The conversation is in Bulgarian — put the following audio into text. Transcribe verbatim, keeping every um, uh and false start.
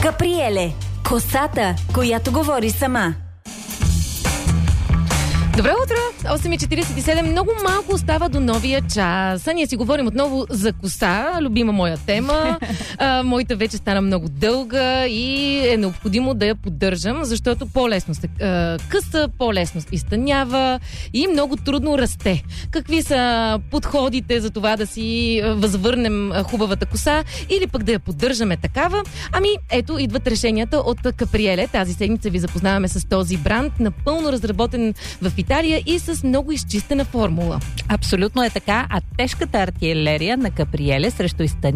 Каприеле. Косата, която говори сама. Добро утро! осем и четирийсет и седем. Много малко остава до новия час. А ние си говорим отново за коса, любима моя тема. А, моята вече стана много дълга и е необходимо да я поддържам, защото по-лесно се а, къса, по-лесно изтънява и много трудно расте. Какви са подходите за това да си възвърнем хубавата коса или пък да я поддържаме такава? Ами, ето идват решенията от Каприеле. Тази седмица ви запознаваме с този бранд, напълно разработен в Италия и с много изчистена формула. Абсолютно е така, а тежката артилерия на Каприеле срещу изтъняване